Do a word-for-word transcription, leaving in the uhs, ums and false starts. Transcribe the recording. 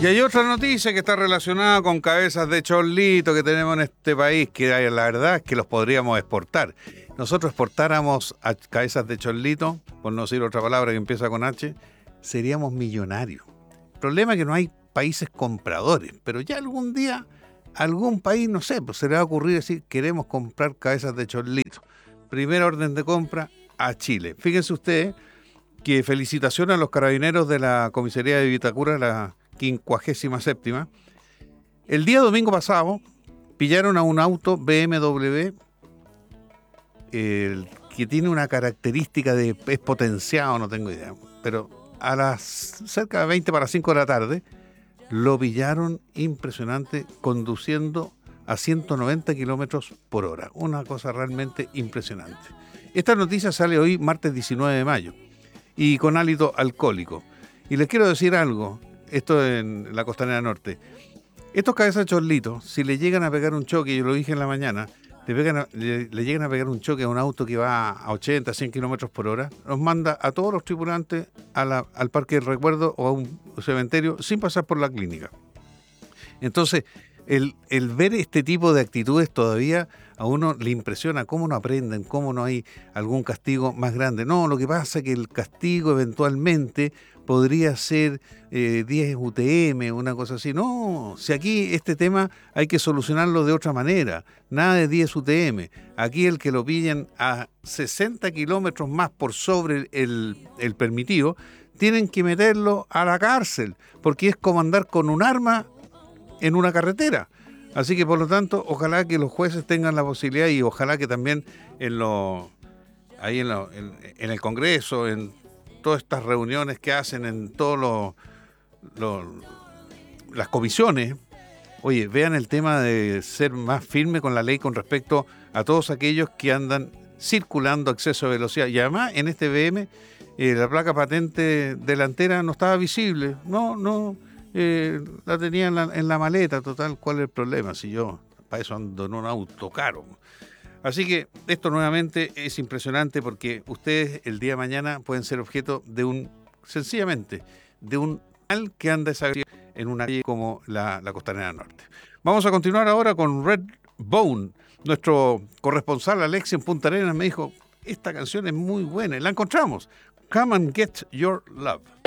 Y hay otra noticia que está relacionada con cabezas de chorlito que tenemos en este país, que la verdad es que los podríamos exportar. Nosotros exportáramos a cabezas de chorlito, por no decir otra palabra que empieza con H, seríamos millonarios. El problema es que no hay países compradores, pero ya algún día, algún país, no sé, pues se le va a ocurrir decir, queremos comprar cabezas de chorlito. Primera orden de compra a Chile. Fíjense ustedes que felicitaciones a los carabineros de la comisaría de Vitacura, la quincuagésima séptima. El día domingo pasado pillaron a un auto B M W el, que tiene una característica de es potenciado, no tengo idea, pero a las cerca de veinte para las cinco de la tarde lo pillaron impresionante conduciendo a ciento noventa kilómetros por hora. Una cosa realmente impresionante. Esta noticia sale hoy, martes diecinueve de mayo, y con hálito alcohólico. Y les quiero decir algo, esto en la Costanera Norte. Estos cabezas de chorlitos, si le llegan a pegar un choque, yo lo dije en la mañana, le, pegan a, le, le llegan a pegar un choque a un auto que va a ochenta, cien kilómetros por hora, los manda a todos los tripulantes a la, al Parque del Recuerdo o a un cementerio sin pasar por la clínica. Entonces, el, el ver este tipo de actitudes todavía a uno le impresiona cómo no aprenden, cómo no hay algún castigo más grande. No, lo que pasa es que el castigo eventualmente podría ser eh, diez U T M, una cosa así. No, si aquí este tema hay que solucionarlo de otra manera, nada de diez U T M. Aquí el que lo pillan a sesenta kilómetros más por sobre el, el permitido, tienen que meterlo a la cárcel, porque es como andar con un arma en una carretera. Así que, por lo tanto, ojalá que los jueces tengan la posibilidad y ojalá que también en lo, ahí en, lo, en, en el Congreso, en todas estas reuniones que hacen, en todas lo, lo, las comisiones, oye, vean el tema de ser más firme con la ley con respecto a todos aquellos que andan circulando a exceso de velocidad. Y además, en este B M, eh, la placa patente delantera no estaba visible. No, no... Eh, la tenía en la, en la maleta, total, ¿cuál es el problema? Si yo, para eso ando en un auto caro. Así que esto nuevamente es impresionante porque ustedes el día de mañana pueden ser objeto de un, sencillamente, de un mal que anda esa en una calle como la, la Costanera Norte. Vamos a continuar ahora con Red Bone. Nuestro corresponsal Alex en Punta Arenas me dijo, esta canción es muy buena, y la encontramos. Come and Get Your Love.